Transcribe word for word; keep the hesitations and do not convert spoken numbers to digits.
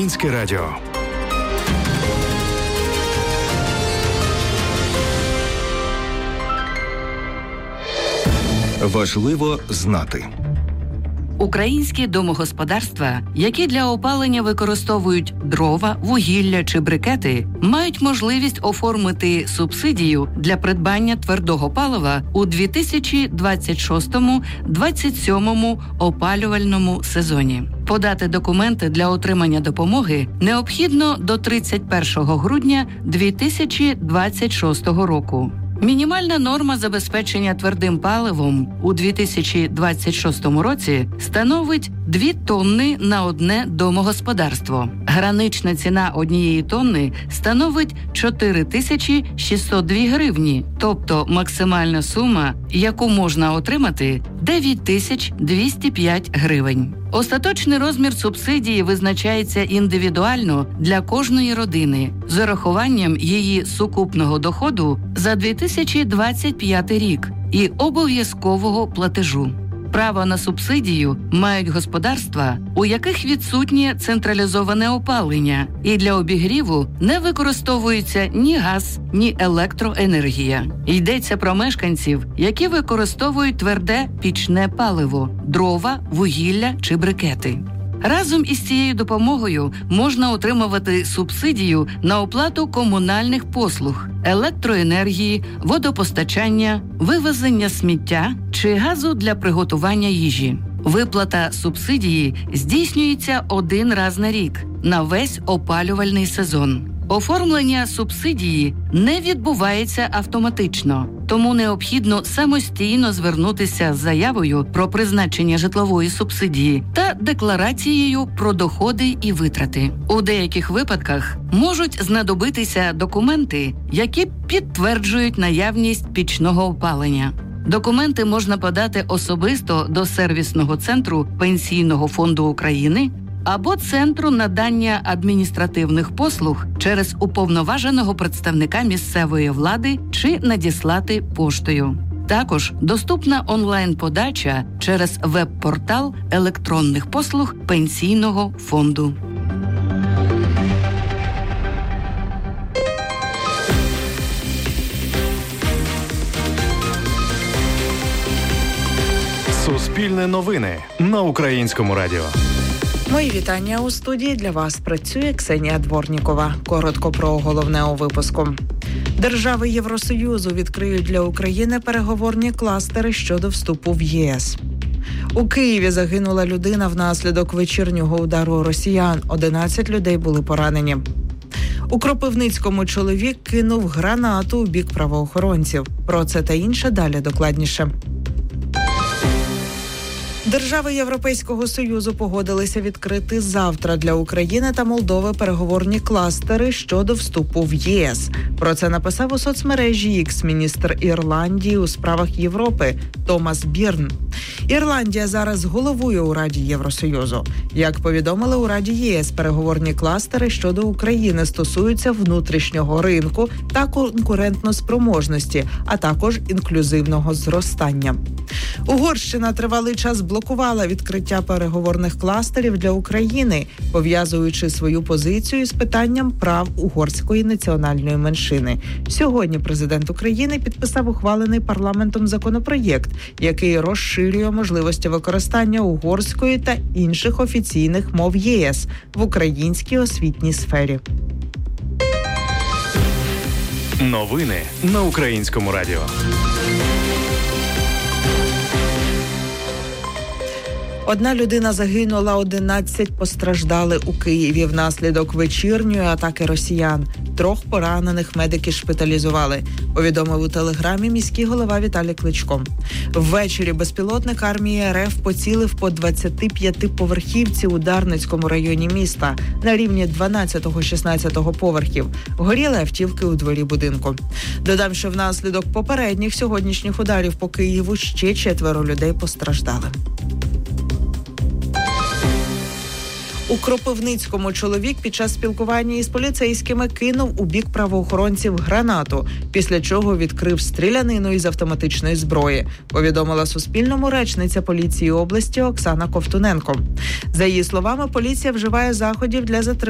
Українське радіо. Важливо знати. Українські домогосподарства, які для опалення використовують дрова, вугілля чи брикети, мають можливість оформити субсидію для придбання твердого палива у дві тисячі двадцять шостому - двадцять сьомому опалювальному сезоні. Подати документи для отримання допомоги необхідно до тридцять першого грудня дві тисячі двадцять шостого року. Мінімальна норма забезпечення твердим паливом у дві тисячі двадцять шостому році становить дві тонни на одне домогосподарство. Гранична ціна однієї тонни становить чотири тисячі шістсот дві гривні, тобто максимальна сума, яку можна отримати – дев'ять тисяч двісті п'ять гривень. Остаточний розмір субсидії визначається індивідуально для кожної родини з урахуванням її сукупного доходу за дві тисячі двадцять п'ятий рік і обов'язкового платежу. Право на субсидію мають господарства, у яких відсутнє централізоване опалення, і для обігріву не використовується ні газ, ні електроенергія. Йдеться про мешканців, які використовують тверде пічне паливо – дрова, вугілля чи брикети. Разом із цією допомогою можна отримувати субсидію на оплату комунальних послуг, електроенергії, водопостачання, вивезення сміття чи газу для приготування їжі. Виплата субсидії здійснюється один раз на рік, на весь опалювальний сезон. Оформлення субсидії не відбувається автоматично, тому необхідно самостійно звернутися з заявою про призначення житлової субсидії та декларацією про доходи і витрати. У деяких випадках можуть знадобитися документи, які підтверджують наявність пічного опалення. Документи можна подати особисто до сервісного центру Пенсійного фонду України або Центру надання адміністративних послуг через уповноваженого представника місцевої влади чи надіслати поштою. Також доступна онлайн-подача через веб-портал електронних послуг Пенсійного фонду. Суспільне новини на Українському радіо. Мої вітання у студії. Для вас працює Ксенія Дворнікова. Коротко про головне у випуску. Держави Євросоюзу відкриють для України переговорні кластери щодо вступу в ЄС. У Києві загинула людина внаслідок вечірнього удару росіян. одинадцять людей були поранені. У Кропивницькому чоловік кинув гранату у бік правоохоронців. Про це та інше далі докладніше. Держави Європейського Союзу погодилися відкрити завтра для України та Молдови переговорні кластери щодо вступу в ЄС. Про це написав у соцмережі X міністр Ірландії у справах Європи Томас Бірн. Ірландія зараз головує у Раді Євросоюзу. Як повідомили у Раді ЄС, переговорні кластери щодо України стосуються внутрішнього ринку та конкурентноспроможності, а також інклюзивного зростання. Угорщина тривалий час блокувала відкриття переговорних кластерів для України, пов'язуючи свою позицію з питанням прав угорської національної меншини. Сьогодні президент України підписав ухвалений парламентом законопроєкт, який розширює можливості використання угорської та інших офіційних мов ЄС в українській освітній сфері. Новини на Українському радіо. Одна людина загинула, одинадцять постраждали у Києві внаслідок вечірньої атаки росіян. Трьох поранених медики шпиталізували, повідомив у телеграмі міський голова Віталій Кличко. Ввечері безпілотник армії РФ поцілив по двадцятип'ятиповерхівці у Дарницькому районі міста на рівні дванадцятого-шістнадцятого поверхів. Горіли автівки у дворі будинку. Додам, що внаслідок попередніх сьогоднішніх ударів по Києву ще четверо людей постраждали. У Кропивницькому чоловік під час спілкування із поліцейськими кинув у бік правоохоронців гранату, після чого відкрив стрілянину із автоматичної зброї, повідомила Суспільному речниця поліції області Оксана Ковтуненко. За її словами, поліція вживає заходів для затримання